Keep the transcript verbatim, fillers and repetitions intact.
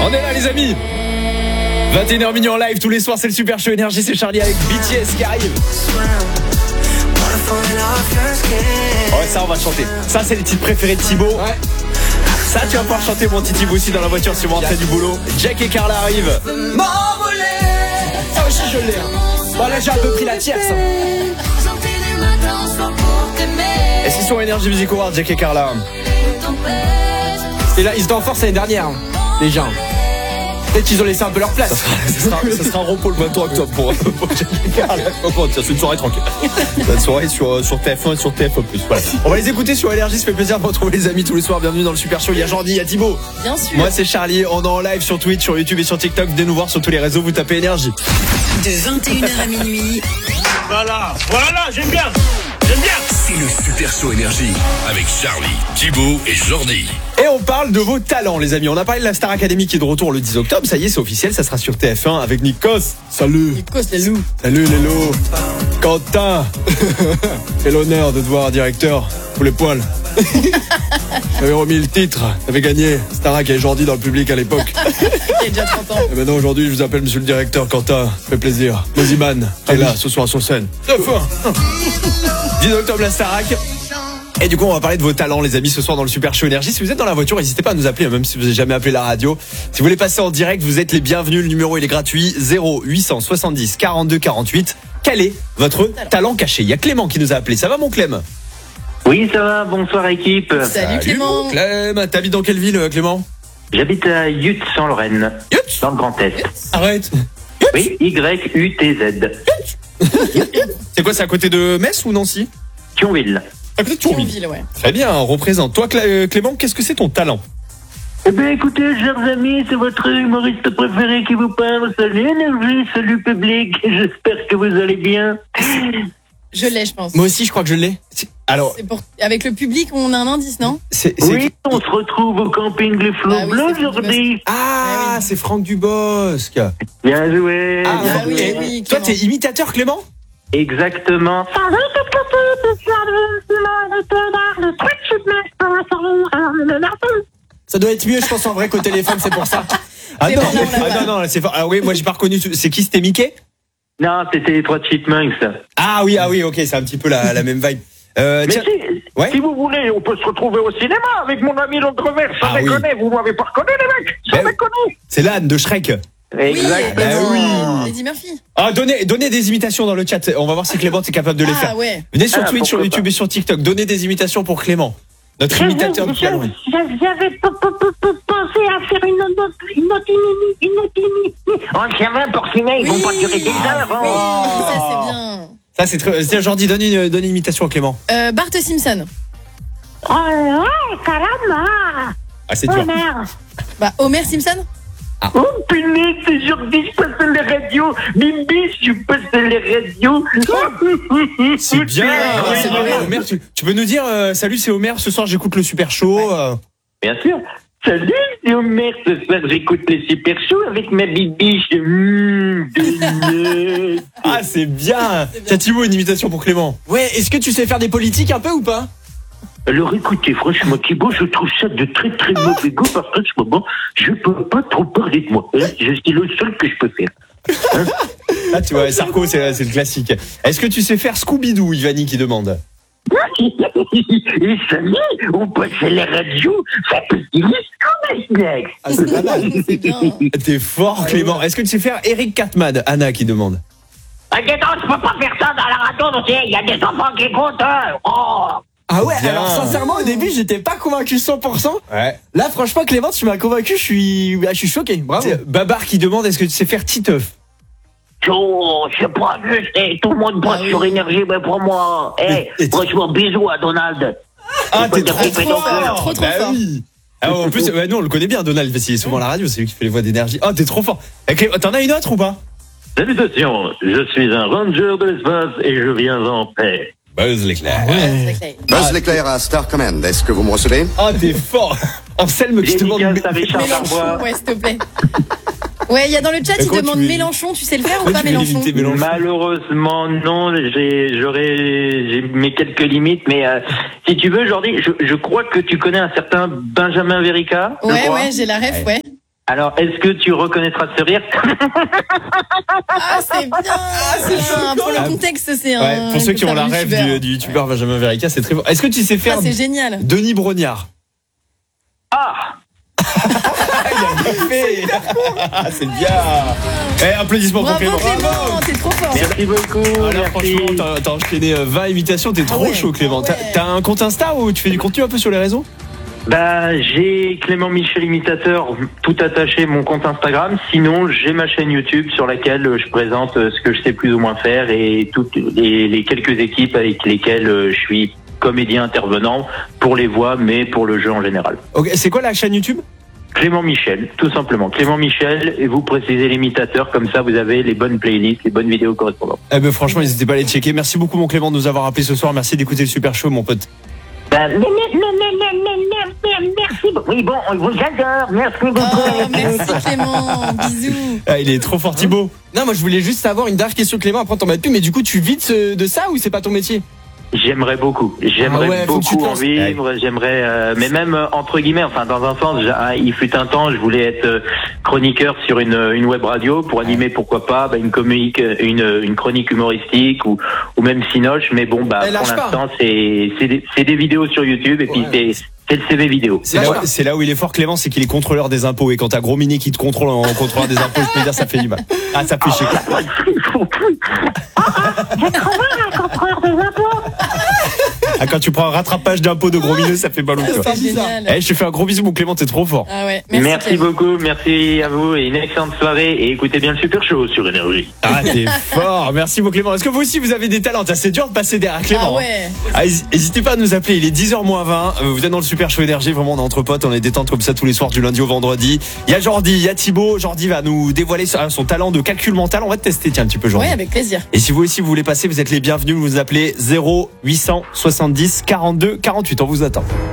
On est là les amis. vingt et une heures minuit en live tous les soirs, c'est le Super Show Énergie, c'est Charlie avec B T S qui arrive. Oh ça on va chanter. Ça c'est les titres préférés de Thibaut. Ouais. Ça tu vas pouvoir chanter mon petit Thibaut aussi dans la voiture si vous rentrez du boulot. Jack et Carla arrivent. M'envoler. Ça aussi je l'ai. Bon là j'ai un peu pris la tierce. Et c'est sur Énergie Music Award, Jack et Carla. Et là ils étaient en force l'année dernière, les gens. Peut-être qu'ils ont laissé un peu leur place. Ça sera, ça sera, ça sera un repos le vingt-trois octobre pour, pour Jack et Carla. C'est une soirée tranquille. Une soirée sur, sur T F un et sur T F un plus. Voilà. On va les écouter sur Énergie, ça fait plaisir de retrouver les amis tous les soirs. Bienvenue dans le Super Show. Il y a Jordi, il y a Thibaut. Bien sûr. Moi c'est Charlie, on est en live sur Twitch, sur YouTube et sur TikTok. Venez nous voir sur tous les réseaux, vous tapez Énergie. De vingt et une heures à minuit. Voilà, voilà, j'aime bien. J'aime bien. C'est le Super Show Énergie avec Charlie, Thibaut et Jordi. Et on parle de vos talents les amis. On a parlé de la Star Academy qui est de retour le dix octobre. Ça y est, c'est officiel, ça sera sur T F un avec Nikos. Salut. Nikos les loups. Salut les loups. Quentin. Quel honneur de te voir directeur pour les poils. T'avais remis le titre, t'avais gagné. Starac et Jordi dans le public à l'époque. Il y a déjà trente ans. Et maintenant aujourd'hui je vous appelle monsieur le directeur Quentin. Ça fait plaisir. Moziman est là ce soir sur scène. dix octobre la Starac. Et du coup on va parler de vos talents les amis ce soir dans le Super Show Énergie. Si vous êtes dans la voiture, n'hésitez pas à nous appeler, même si vous n'avez jamais appelé la radio. Si vous voulez passer en direct, vous êtes les bienvenus. Le numéro il est gratuit, zéro huit cent soixante-dix quarante-deux quarante-huit. Quel est votre talent, talent caché? Il y a Clément qui nous a appelé. Ça va mon Clem? Oui ça va, bonsoir équipe. Salut, Salut Clément. Clem, t'habites dans quelle ville Clément? J'habite à Yutz en Lorraine. Yutz. Dans le Grand Est. Arrête. Oui, Y U T Z. C'est quoi, c'est à côté de Metz ou Nancy? Thionville. À côté de Thionville. Thionville, ouais. Très bien, on représente. Toi Clé- Clément, qu'est-ce que c'est ton talent? Eh bien écoutez, chers amis, c'est votre humoriste préféré qui vous parle. Salut Énergie, salut public, j'espère que vous allez bien. Je l'ai, je pense. Moi aussi je crois que je l'ai. Alors, C'est pour... Avec le public, on a un indice, non? c'est, c'est... Oui, on se retrouve au camping Les Flots Ah oui, Bleus c'est aujourd'hui. Ah, Ah oui. c'est Franck Dubosc. Bien joué. Ah, bien Ah oui, joué. oui, Toi, Clément. t'es imitateur, Clément? Exactement. Ça doit être mieux je pense en vrai qu'au téléphone, c'est pour ça. Ah C'est non, bon, là, on l'a ah pas. non, non, c'est fort. Ah oui, moi j'ai pas reconnu. C'est qui, c'était Mickey? Non, c'était les trois Chipmunks. Ah oui, ah oui, ok, c'est un petit peu la, la même vibe. Euh, Mais tiens, si, ouais. si vous voulez, on peut se retrouver au cinéma avec mon ami l'autre-verre. Ça Ah oui. déconne, vous m'avez pas reconnu les mecs. Ça Ben- déconne. c'est l'âne de Shrek. Exactement. oui. Eddie Murphy. Ah, donnez, donnez des imitations dans le chat. On va voir si Clément est capable de les Ah faire. ouais. Venez sur Ah, Twitch, sur pourquoi YouTube pas. et sur TikTok. Donnez des imitations pour Clément. Notre imitateur de piano. J'avais pensé à faire une note, une note inouïe, une note inouïe. On tient vingt pour cinéma, ils vont pas durer des heures. Oui, hein. ça c'est bien. Ça, c'est très. Tiens, Jordi, donne une, donne une imitation à Clément. Euh, Bart Simpson. Oh ouais, caramba. Ah, c'est dur. Homer. Bah, Homer Simpson. Oh punaise, c'est Jordi, je passe les radios. Bimbi, je passe les radios. C'est bien. Ah, Ah, c'est c'est vrai. vrai. Homer, tu, tu peux nous dire, euh, salut, c'est Homer. Ce soir, j'écoute le Super Show. euh. Bien sûr. Salut, c'est Homer. Ce soir, j'écoute les super shows avec ma bibiche. Mmh, de lait. Ah, c'est bien. Tiens, Thibaut, une imitation pour Clément. Ouais, est-ce que tu sais faire des politiques un peu ou pas? Alors écoutez, franchement, Thibaut, je trouve ça de très très mauvais goût parce qu'en ce moment, je peux pas trop parler de moi. Hein, je suis le seul que je peux faire. Ah, tu vois, Sarko, c'est, c'est le classique. Est-ce que tu sais faire Scooby-Doo, Ivani qui demande? Et Samy, on passe à la radio, ça peut dire ce qu'on a. Ah, c'est pas mal. C'est bien. T'es fort, Clément. Est-ce que tu sais faire Eric Cartman? Anna qui demande. Ah, non, je peux pas faire ça dans la radio, tu sais, il y a des enfants qui écoutent. hein. Oh. Ah ouais, Bien. alors sincèrement au début j'étais pas convaincu cent pour cent. Ouais. Là franchement Clément tu m'as convaincu, je suis je suis choqué. Bravo. C'est Babar qui demande, est-ce que tu sais faire Titeuf? Oh, c'est pas juste, eh, tout le monde passe Ah oui. sur énergie, mais pour moi. Eh, Et- et- franchement, bisous à Donald. Ah, peut t'es dire trop qu'il fait fort. donc, euh, trop, trop Bah fort. oui. Ah, en plus, ouais, nous on le connaît bien, Donald, parce qu'il est souvent à la radio, c'est lui qui fait les voix d'énergie. Oh, t'es trop fort. Eh, Clément, t'en as une autre ou pas? Salutations, je suis un ranger de l'espace et je viens en paix. Buzz l'éclair. C'est clair. Buzz l'éclair à Star Command, est-ce que vous me recevez? Ah, t'es fort. Anselme qui te demande. Dédicace à Richard Mélenchon, Darbois. ouais, s'il te plaît. Ouais, il y a dans le chat, Mais il comment demande tu veux- Mélenchon, tu sais le faire ou Pourquoi pas tu veux Mélenchon? limiter Mélenchon? Malheureusement, non, j'ai, j'aurais, j'ai mes quelques limites, mais euh, si tu veux, Jordi, je, je crois que tu connais un certain Benjamin Verica. je Ouais, crois. ouais, j'ai la ref, ouais. Alors, est-ce que tu reconnaîtra ce rire? Ah, c'est bien. c'est bien. Pour le contexte, c'est un. Ouais, pour ceux qui ont la un rêve youtubeur. du, du youtubeur Benjamin Verica, c'est très fort. Est-ce que tu sais faire Ah, c'est génial. Denis Brognard? Ah! Ah, c'est bien. Eh, applaudissements pour Bravo Clément. Clément, t'es trop fort. Merci beaucoup. Ah, là, merci. franchement, t'as, t'as enchaîné euh, vingt imitations, t'es trop ouais, chaud, Clément. ah ouais. T'as, t'as un compte Insta ou tu fais du contenu un peu sur les réseaux? Bah, j'ai Clément Michel Imitateur tout attaché, mon compte Instagram. Sinon, j'ai ma chaîne YouTube sur laquelle je présente ce que je sais plus ou moins faire et toutes les, les quelques équipes avec lesquelles je suis comédien intervenant pour les voix, mais pour le jeu en général. Ok, c'est quoi la chaîne YouTube? Clément Michel, tout simplement. Clément Michel, et vous précisez l'imitateur, comme ça vous avez les bonnes playlists, les bonnes vidéos correspondantes. Eh ben, franchement, n'hésitez pas à les checker. Merci beaucoup, mon Clément, de nous avoir appelé ce soir. Merci d'écouter le Super Show, mon pote. Ben, mais, mais, mais, mais, mais, mais, mais, mais, merci. Oui, bon, on vous adore. Merci beaucoup. Oh, merci Clément. Bisous. Ah, il est trop fort, Thibaut. Non, moi je voulais juste savoir une dernière question, Clément, après on t'en met plus, mais du coup tu vis de, ce- de ça ou c'est pas ton métier? J'aimerais beaucoup, j'aimerais Ah ouais, faut que tu beaucoup te en lances. vivre, j'aimerais, euh, mais même euh, entre guillemets, enfin dans un sens, j'ai- ah, il fut un temps, je voulais être euh, chroniqueur sur une, une web radio pour animer, pourquoi pas, bah, une comique, une, une chronique humoristique ou, ou même Cinoche, mais bon, bah Eh, pour lâche pas. l'instant c'est c'est des, c'est des vidéos sur YouTube et puis Ouais. c'est c'est le C V vidéo. C'est Lâche là, pas. c'est là où il est fort, Clément, c'est qu'il est contrôleur des impôts. Et quand t'as Gros Minet qui te contrôle en contrôleur des impôts, je peux dire, ça fait du mal. Ah, ça fait chier. J'ai trouvé un contrôleur des impôts. Ah, quand tu prends un rattrapage d'impôts de Gros Minet, ça fait ballon, quoi. C'est génial. Eh, je te fais un gros bisou, mon Clément, t'es trop fort. Ah ouais. Merci, Merci, Clément. beaucoup, merci à vous et une excellente soirée et écoutez bien le Super Show sur Énergie. Ah, t'es fort. Merci, mon Clément. Est-ce que vous aussi, vous avez des talents? C'est dur de passer derrière Clément. Ah ouais. Ah, n'hésitez pas à nous appeler, il est dix heures moins vingt. Vous êtes dans le Super Show Énergie, vraiment on est entre potes, on est détente comme ça tous les soirs du lundi au vendredi. Il y a Jordi, il y a Thibaut. Jordi va nous dévoiler son son talent de calcul mental. On va te tester, tiens, un petit peu, Jordi. Ouais, avec plaisir. Et si vous aussi vous voulez passer, vous êtes les bienvenus. Vous nous appelez zéro huit cent soixante-dix quarante-deux quarante-huit. On vous attend.